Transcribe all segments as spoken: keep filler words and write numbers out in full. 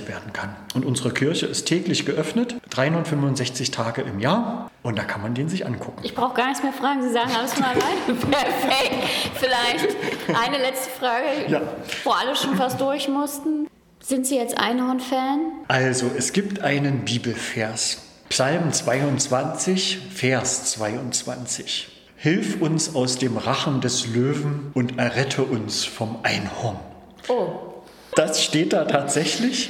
verwirklicht werden kann. Und unsere Kirche ist täglich geöffnet, dreihundertfünfundsechzig Tage im Jahr. Und da kann man den sich angucken. Ich brauche gar nichts mehr fragen. Sie sagen alles von alleine. Perfekt. Vielleicht eine letzte Frage, ja. Wo alle schon fast durch mussten. Sind Sie jetzt Einhorn-Fan? Also, es gibt einen Bibelvers. Psalm zweiundzwanzig, Vers zweiundzwanzig. Hilf uns aus dem Rachen des Löwen und errette uns vom Einhorn. Oh. Das steht da tatsächlich.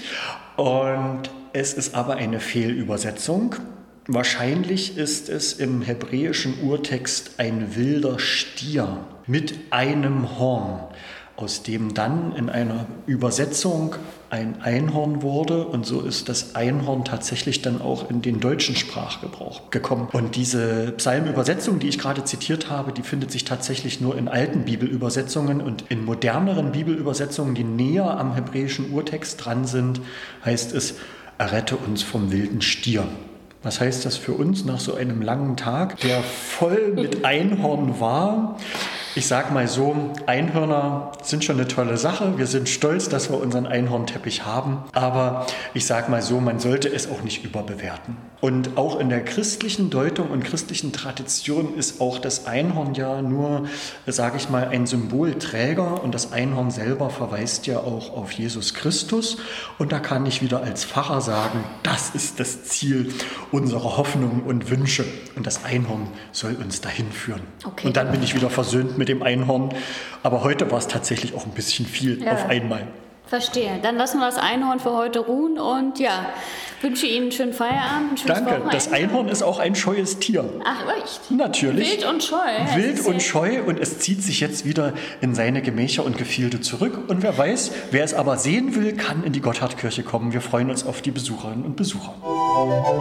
Und es ist aber eine Fehlübersetzung. Wahrscheinlich ist es im hebräischen Urtext ein wilder Stier mit einem Horn, aus dem dann in einer Übersetzung ein Einhorn wurde. Und so ist das Einhorn tatsächlich dann auch in den deutschen Sprachgebrauch gekommen. Und diese Psalmübersetzung, die ich gerade zitiert habe, die findet sich tatsächlich nur in alten Bibelübersetzungen. Und in moderneren Bibelübersetzungen, die näher am hebräischen Urtext dran sind, heißt es, errette uns vom wilden Stier. Was heißt das für uns nach so einem langen Tag, der voll mit Einhorn war? Ich sag mal so, Einhörner sind schon eine tolle Sache. Wir sind stolz, dass wir unseren Einhornteppich haben. Aber ich sag mal so, man sollte es auch nicht überbewerten. Und auch in der christlichen Deutung und christlichen Tradition ist auch das Einhorn ja nur, sage ich mal, ein Symbolträger. Und das Einhorn selber verweist ja auch auf Jesus Christus. Und da kann ich wieder als Pfarrer sagen, das ist das Ziel unserer Hoffnungen und Wünsche. Und das Einhorn soll uns dahin führen. Okay. Und dann bin ich wieder versöhnt mit dem Einhorn. Aber heute war es tatsächlich auch ein bisschen viel ja. auf einmal. Verstehe. Dann lassen wir das Einhorn für heute ruhen und ja, wünsche Ihnen einen schönen Feierabend, ein schönes Danke. Wochenende. Das Einhorn ist auch ein scheues Tier. Ach, echt? Natürlich. Wild und scheu. Wild und scheu und es zieht sich jetzt wieder in seine Gemächer und Gefilde zurück. Und wer weiß, wer es aber sehen will, kann in die Gotthardkirche kommen. Wir freuen uns auf die Besucherinnen und Besucher.